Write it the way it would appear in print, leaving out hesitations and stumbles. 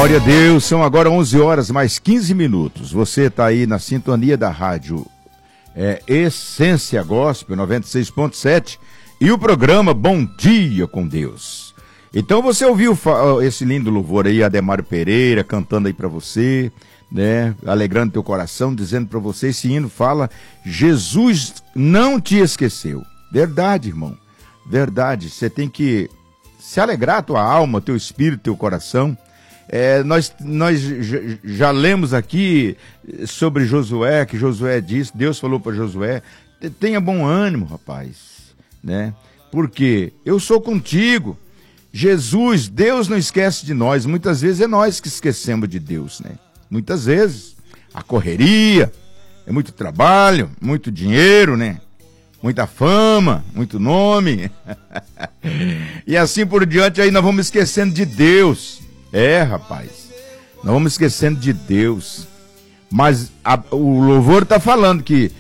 Glória a Deus, são agora 11 horas mais 15 minutos. Você está aí na sintonia da rádio Essência Gospel 96.7 e o programa Bom Dia com Deus. Então você ouviu esse lindo louvor aí, Ademário Pereira cantando aí para você, né? Alegrando teu coração, dizendo para você, esse hino fala: Jesus não te esqueceu. Verdade, irmão, verdade. Você tem que se alegrar, tua alma, teu espírito, teu coração. Nós já lemos aqui sobre Josué, que Josué disse, Deus falou para Josué: tenha bom ânimo, rapaz, né? Porque eu sou contigo. Jesus, Deus não esquece de nós. Muitas vezes é nós que esquecemos de Deus, né? Muitas vezes a correria, é muito trabalho, muito dinheiro, né? Muita fama, muito nome. E assim por diante, aí nós vamos esquecendo de Deus. Rapaz, nós vamos esquecendo de Deus. Mas o louvor está falando que